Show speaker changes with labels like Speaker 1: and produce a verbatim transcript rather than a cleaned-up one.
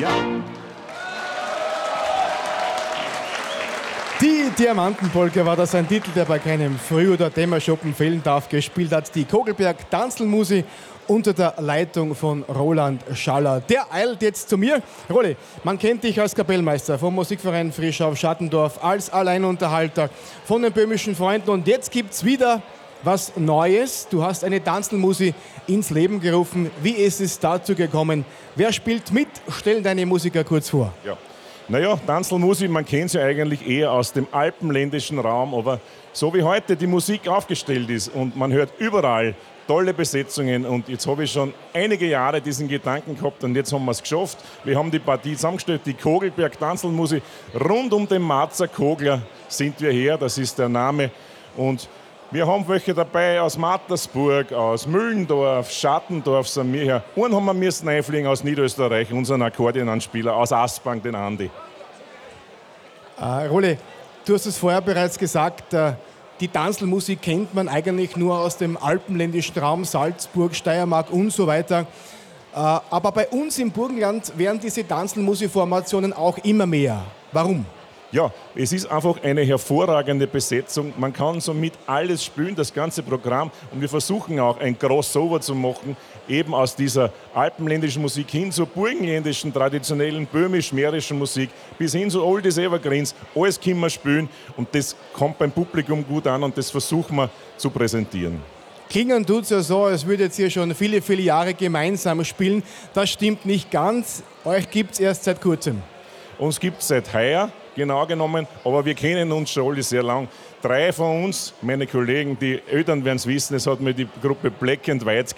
Speaker 1: Ja.
Speaker 2: Die Diamantenpolka war das ein Titel, der bei keinem Früh- oder Dämmerschoppen fehlen darf. Gespielt hat die Kogelberg Tanzlmusi unter der Leitung von Roland Schaller. Der eilt jetzt zu mir. Rolli, man kennt dich als Kapellmeister vom Musikverein Frisch auf Schattendorf, als Alleinunterhalter von den böhmischen Freunden. Und jetzt gibt's wieder was Neues. Du hast eine Tanzlmusi ins Leben gerufen. Wie ist es dazu gekommen? Wer spielt mit? Stell deine Musiker kurz vor.
Speaker 1: Ja. Naja, Tanzlmusi, man kennt sie ja eigentlich eher aus dem alpenländischen Raum, aber so wie heute die Musik aufgestellt ist und man hört überall tolle Besetzungen und jetzt habe ich schon einige Jahre diesen Gedanken gehabt und jetzt haben wir es geschafft. Wir haben die Partie zusammengestellt, die Kogelberg Tanzlmusi. Rund um den Marzer Kogler sind wir her, das ist der Name. Und wir haben welche dabei aus Mattersburg, aus Müllendorf, Schattendorf sind wir her. Einen haben wir müssen einfliegen aus Niederösterreich, unseren Akkordeonanspieler aus Aspang, den Andi.
Speaker 2: Äh, Rolli, du hast es vorher bereits gesagt, äh, die Tanzlmusi kennt man eigentlich nur aus dem alpenländischen Raum, Salzburg, Steiermark und so weiter. Äh, aber bei uns im Burgenland werden diese Tanzlmusi-Formationen auch immer mehr. Warum?
Speaker 1: Ja, es ist einfach eine hervorragende Besetzung. Man kann somit alles spielen, das ganze Programm. Und wir versuchen auch ein Crossover zu machen, eben aus dieser alpenländischen Musik hin zur burgenländischen, traditionellen böhmisch-mährischen Musik, bis hin zu Oldies Evergreens. Alles können wir spielen und das kommt beim Publikum gut an und das versuchen wir zu präsentieren.
Speaker 2: Klingen tut es ja so, als würdet ihr schon viele, viele Jahre gemeinsam spielen. Das stimmt nicht ganz. Euch gibt es erst seit kurzem.
Speaker 1: Uns gibt es seit heuer. Genau genommen, aber wir kennen uns schon alle sehr lang. Drei von uns, meine Kollegen, die Eltern werden es wissen, es hat mir die Gruppe Black and White